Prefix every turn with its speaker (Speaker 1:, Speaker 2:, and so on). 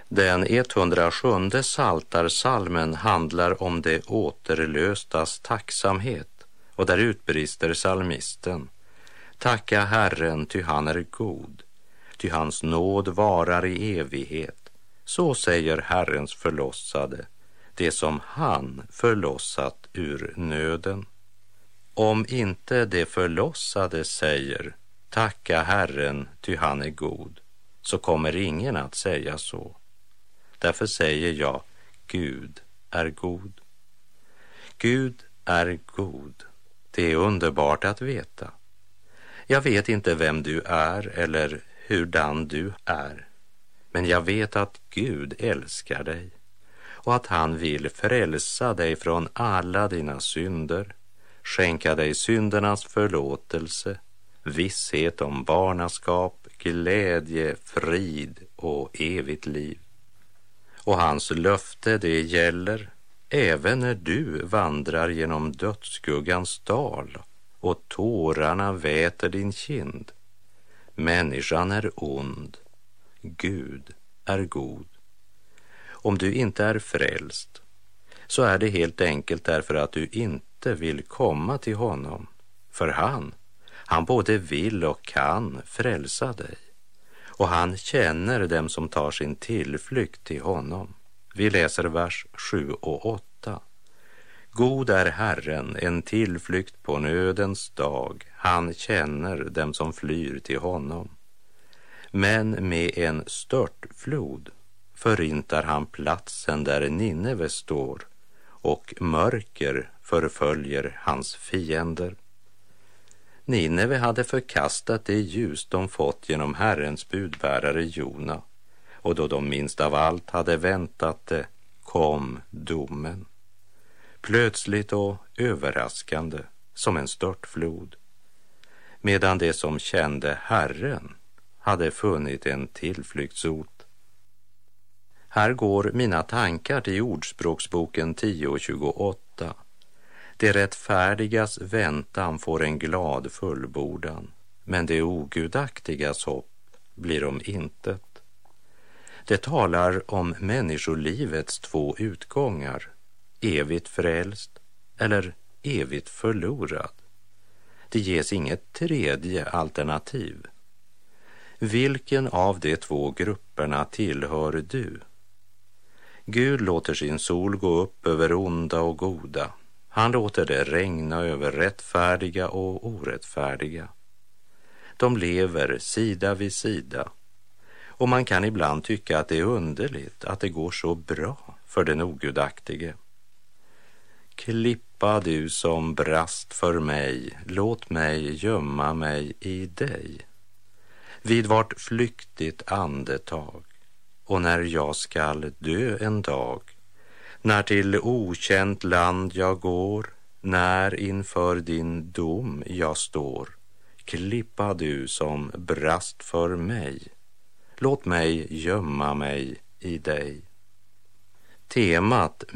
Speaker 1: Den 107:e psaltarpsalmen handlar om det återlöstas tacksamhet, och där utbrister psalmisten: Tacka Herren, ty han är god, ty hans nåd varar i evighet. Så säger Herrens förlossade, det som han förlossat ur nöden. Om inte det förlossade säger tacka Herren, ty han är god, så kommer ingen att säga så. Därför säger jag, Gud är god. Gud är god. Det är underbart att veta. Jag vet inte vem du är eller hurdan du är, men jag vet att Gud älskar dig och att han vill frälsa dig från alla dina synder, skänka dig syndernas förlåtelse, visshet om barnaskap, glädje, frid och evigt liv. Och hans löfte, det gäller även när du vandrar genom dödsskuggans dal och tårarna väter din kind. Människan är ond, Gud är god. Om du inte är frälst, så är det helt enkelt därför att du inte vill komma till honom. För han både vill och kan frälsa dig. Och han känner dem som tar sin tillflykt till honom. Vi läser vers 7 och 8. God är Herren, en tillflykt på nödens dag. Han känner dem som flyr till honom. Men med en störtflod förintar han platsen där Nineve står, och mörker förföljer hans fiender. Nineve hade förkastat det ljus de fått genom Herrens budbärare Jona, och då de minst av allt hade väntat det, kom domen. Plötsligt och överraskande, som en störtflod. Medan det som kände Herren hade funnit en tillflyktsort. Här går mina tankar till Ordspråksboken 10:28. Det rättfärdigas väntan får en glad fullbordan, men det ogudaktigas hopp blir om intet. Det talar om människolivets två utgångar, evigt frälst eller evigt förlorad. Det ges inget tredje alternativ. Vilken av de två grupperna tillhör du? Gud låter sin sol gå upp över onda och goda. Han låter det regna över rättfärdiga och orättfärdiga. De lever sida vid sida. Och man kan ibland tycka att det är underligt att det går så bra för den ogudaktige. Klippa du som brast för mig, låt mig gömma mig i dig. Vid vart flyktigt andetag, och när jag skall dö en dag, när till okänt land jag går, när inför din dom jag står, klippa du som brast för mig, låt mig gömma mig i dig. Temat